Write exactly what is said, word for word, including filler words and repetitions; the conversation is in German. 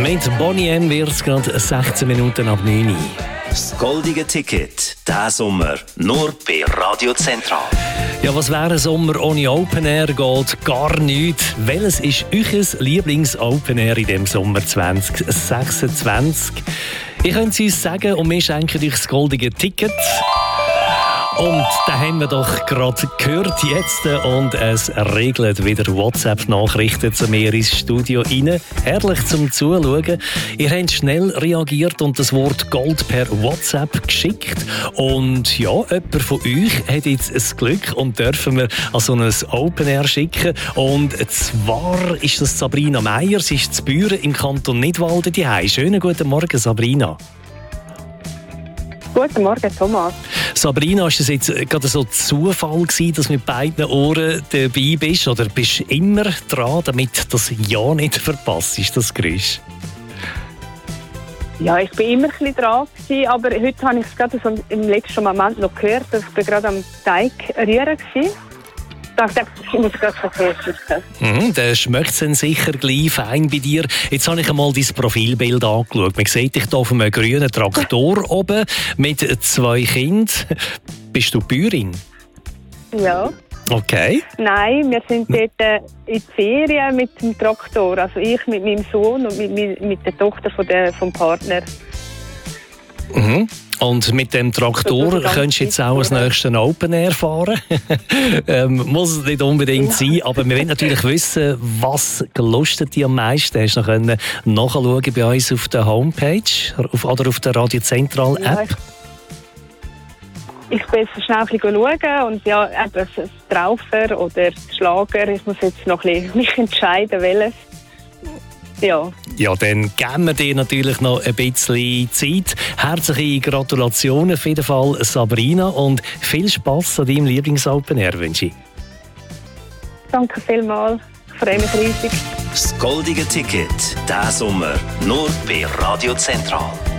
Mit Bonnie M wird es gerade sechzehn Minuten ab neun Uhr. Das goldige Ticket, diesen Sommer, nur bei Radio Zentral. Ja, was wäre ein Sommer ohne Open Air? Geht gar nichts. Welches ist euer Lieblings-Open Air in diesem Sommer zwanzig sechsundzwanzig? Ihr könnt es uns sagen und wir schenken euch das goldige Ticket. Und da haben wir doch gerade gehört jetzt und es regelt wieder WhatsApp-Nachrichten zu mir ins Studio rein. Herrlich zum Zuschauen. Ihr habt schnell reagiert und das Wort Gold per WhatsApp geschickt. Und ja, jemand von euch hat jetzt das Glück und dürfen wir an so ein Open Air schicken. Und zwar ist das Sabrina Meier. Sie ist zu Büren im Kanton Nidwalden daheim. Schönen guten Morgen, Sabrina. Guten Morgen, Thomas. Sabrina, ist es jetzt gerade so Zufall gewesen, dass du mit beiden Ohren dabei bist? Oder bist du immer dran, damit das ja nicht verpasst ist, das Geräusch? Ja, ich bin immer ein bisschen dran gewesen, aber heute habe ich es gerade so im letzten Moment noch gehört, dass ich gerade am Teig rühren war. Ich dachte, ich muss gerade verkürzen. Mhm, der schmeckt es dann sicher gleich fein bei dir. Jetzt habe ich einmal dein Profilbild angeschaut. Man sieht dich hier auf einem grünen Traktor oben mit zwei Kindern. Bist du Bäuerin? Ja. Okay. Nein, wir sind dort äh, in Ferien mit dem Traktor. Also ich mit meinem Sohn und mit, mit, mit der Tochter von der, vom Partner. Mhm. Und mit dem Traktor könntest du jetzt auch das nächste Open Air fahren. ähm, muss es nicht unbedingt ja. sein, aber wir wollen natürlich wissen, was gelustet dich am meisten. Hast du noch können nachschauen bei uns auf der Homepage auf, oder auf der Radio Zentral App? Ja, ich, ich bin schnell ein bisschen schauen und ja, eben das Traufer oder das Schlager. Ich muss jetzt noch ein bisschen mich entscheiden, welches. Ja. Ja, dann geben wir dir natürlich noch ein bisschen Zeit. Herzliche Gratulationen auf jeden Fall, Sabrina, und viel Spass an deinem Lieblings-Open Air wünsche ich. Danke vielmals. Ich freue mich riesig. Das goldige Ticket, diesen Sommer, nur bei Radio Zentral.